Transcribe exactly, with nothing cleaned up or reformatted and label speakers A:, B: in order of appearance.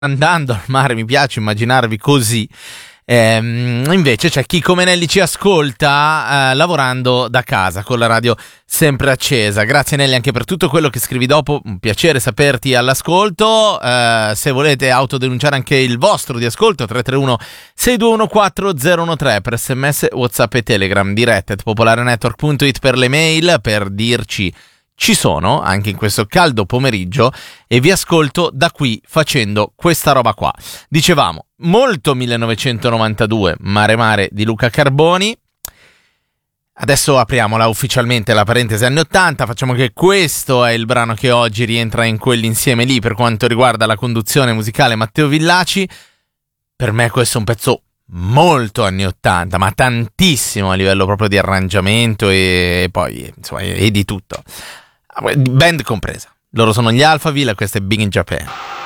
A: andando al mare, mi piace immaginarvi così. Ehm, invece c'è chi come Nelly ci ascolta eh, lavorando da casa con la radio sempre accesa. Grazie Nelly anche per tutto quello che scrivi dopo, un piacere saperti all'ascolto. Eh, se volete autodenunciare anche il vostro di ascolto, tre tre uno sei due uno quattro zero uno tre per sms, whatsapp e telegram, diretta at popolarenetwork punto it per le mail, per dirci ci sono anche in questo caldo pomeriggio e vi ascolto da qui facendo questa roba qua. Dicevamo, molto millenovecentonovantadue, Mare Mare di Luca Carboni. Adesso apriamola ufficialmente la parentesi anni ottanta, facciamo che questo è il brano che oggi rientra in quell'insieme lì per quanto riguarda la conduzione musicale Matteo Villaci. Per me questo è un pezzo molto anni ottanta, ma tantissimo a livello proprio di arrangiamento e poi insomma e di tutto. Band compresa. Loro sono gli Alphaville e questo è Big in Japan.